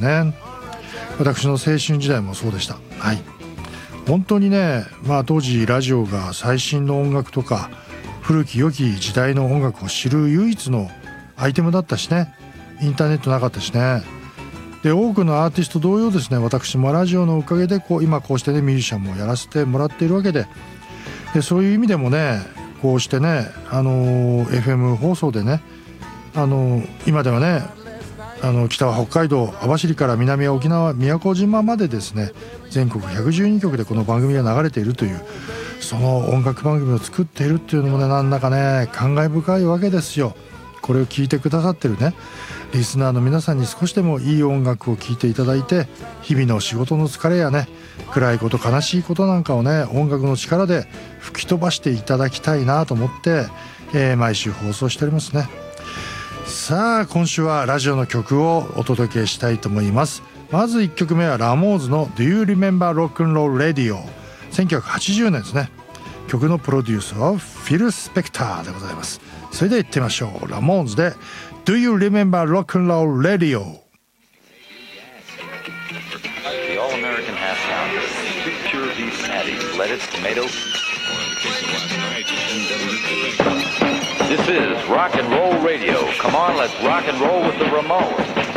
ね。私の青春時代もそうでした。はい、本当にね、当時ラジオが最新の音楽とか古き良き時代の音楽を知る唯一のアイテムだったしね、インターネットなかったしね。で、多くのアーティスト同様ですね、私もラジオのおかげで今こうしてねミュージシャンもやらせてもらっているわけで、そういう意味でもね、こうしてね、FM 放送でね、今ではね、北は北海道網走から南は沖縄宮古島までですね、全国112局でこの番組が流れているという、その音楽番組を作っているっていうのもね、なんだかね感慨深いわけですよ。これを聞いてくださってるねリスナーの皆さんに少しでもいい音楽を聴いていただいて、日々の仕事の疲れやね、暗いこと悲しいことなんかをね、音楽の力で吹き飛ばしていただきたいなと思って、毎週放送しておりますね。さあ、今週はラジオの曲をお届けしたいと思います。まず1曲目はラモーズの Do You Remember Rock'n'Roll Radio、 1980年ですね。曲のプロデュースはフィル・スペクターでございます。それでは行ってみましょう。ラモーズで Do You Remember Rock'n'Roll Radio。 The All-American Half Pounder, pure beef patty, lettuce, tomato. This is Rock and Roll Radio. Come on, let's rock and roll with the Ramones.